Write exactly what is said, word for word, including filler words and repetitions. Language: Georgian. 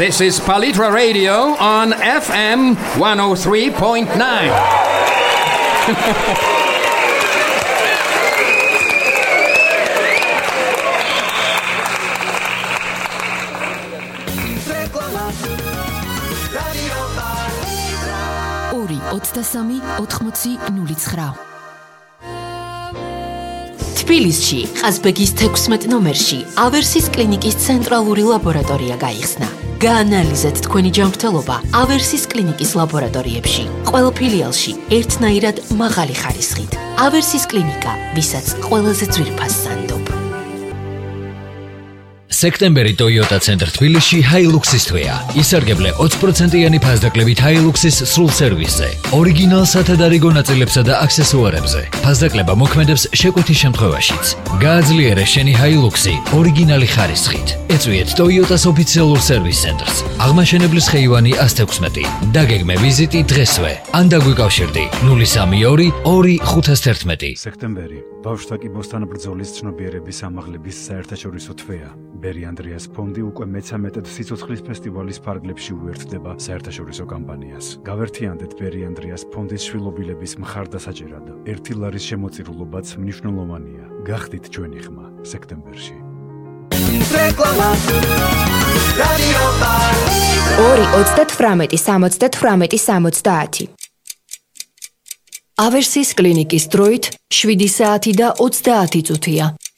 This is Palitra Radio on F M one oh three point nine. ორი ოცდასამი ოთხმოცი ნული ცხრა. თბილისში, ყაზბეგის თექვსმეტ ნომერში ავერსის კლინიკის ცენტრალური ლაბორატორია გაიხსნა. გაანალიზეთ თქვენი ჯანმრთელობა ავერსის კლინიკის ლაბორატორიებში. ყველა ფილიალში ერთნაირად მაღალი ხარისხით. ავერსის კლინიკა, ვისაც ყველაზე ძვირფას სანდობ. სექტემბერი Toyota Center თბილისში Hilux-ის თვეა. ისარგებლე ოცი პროცენტიანი ფასდაკლებით Hilux-ის სრულ სერვისზე, ორიგინალ სათადარიგო ნაწილებსა და აქსესუარებზე. ფასდაკლება მოქმედებს შეკვეთის შემთხვევაშიც. გააძლიერე შენი Hilux-ი ორიგინალი ხარისხით. ეწვიეთ Toyota-s ოფიციალურ სერვის ცენტრს. აღმაშენებლის ხეივანი ას თექვსმეტი. დაგეგმე ვიზიტი დღესვე. ან დაგვიკავშირდი ნული სამი ორი ორი ხუთას თერთმეტი. სექტემბერი ბავშვთა კიბოსთან ბრძოლის ცნობიერების ამაღლების საერთაშორისო თვეა. ბერი ანდრიას ფონდი უკვე მეცამეტად სიცოცხლის ფესტივალის ფარგლებში უერთდება საერთაშორისო კამპანიას. გავერთიანდეთ ბერი ანდრიას ფონდის შვილობილების მხარდასაჭერად. ერთი ლარის შემოწირულობაც მნიშვნელოვანია. გახდით ჩვენი ხმა სექტემბერში. ორი ოცდათვრამეტი სამოცდათვრამეტი სამოცდაათი. ავერსის კლინიკის დროით შვიდი საათი და ოცდაათი წუთია.